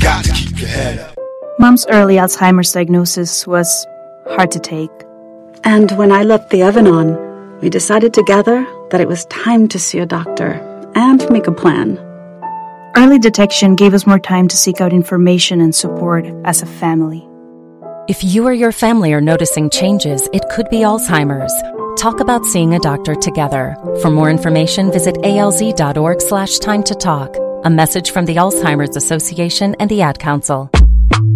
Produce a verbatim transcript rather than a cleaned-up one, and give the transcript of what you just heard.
got to keep your head up. Mom's early Alzheimer's diagnosis was hard to take. And when I left the oven on, we decided together that it was time to see a doctor and make a plan. Early detection gave us more time to seek out information and support as a family. If you or your family are noticing changes, it could be Alzheimer's. Talk about seeing a doctor together. For more information, visit alz.org slash time to talk. A message from the Alzheimer's Association and the Ad Council.